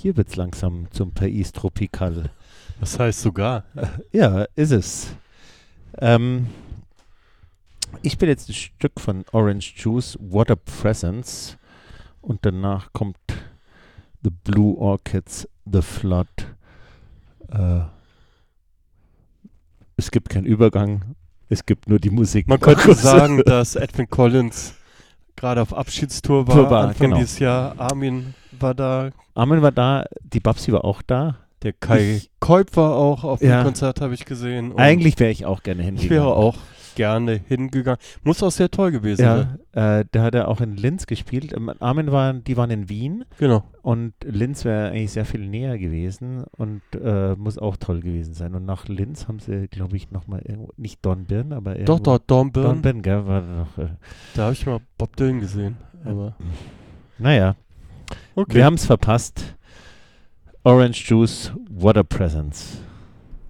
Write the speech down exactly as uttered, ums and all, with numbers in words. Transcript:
hier wird es langsam zum País Tropical. Das heißt sogar. Ja, ist es. Ähm, ich spiele jetzt ein Stück von Orange Juice, What a Presence. Und danach kommt The Blue Orchids, The Flood. Äh, es gibt keinen Übergang, es gibt nur die Musik. Man könnte sagen, dass Edwyn Collins gerade auf Abschiedstour war, Tour war, Anfang genau. dieses Jahr. Armin war da. Armin war da, die Babsi war auch da. Der Kai Ich- Keup war auch auf Ja. dem Konzert, habe ich gesehen. Und Eigentlich wäre ich auch gerne ich hingegangen. wäre auch gerne hingegangen. Muss auch sehr toll gewesen sein. Ja, äh, da hat er auch in Linz gespielt. Ähm, Armin war, die waren in Wien Genau. und Linz wäre eigentlich sehr viel näher gewesen und äh, muss auch toll gewesen sein. Und nach Linz haben sie, glaube ich, nochmal irgendwo, nicht Dornbirn, aber irgendwo. Doch, dort Dornbirn. Dornbirn, gell, war doch, äh, Da habe ich mal Bob Dylan gesehen. Aber naja, okay. wir haben es verpasst. Orange Juice, What a Presence.